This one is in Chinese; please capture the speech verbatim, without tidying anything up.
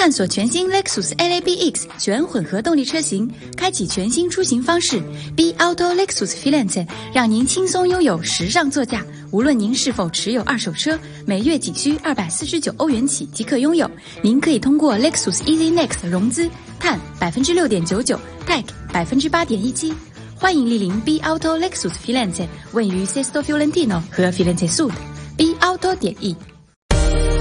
探索全新 Lexus L A B X 全混合动力车型，开启全新出行方式 B Auto Lexus Filante， 让您轻松拥有时尚座驾。无论您是否持有二手车，每月仅需二百四十九欧元起即可拥有。您可以通过 Lexus Easy Next 融资，碳 百分之六点九九， T A C 百分之八点一七。欢迎莅临 B Auto Lexus Filante， 位于 Sesto Fiorentino 和 Firenze Sud。B Auto 点 E。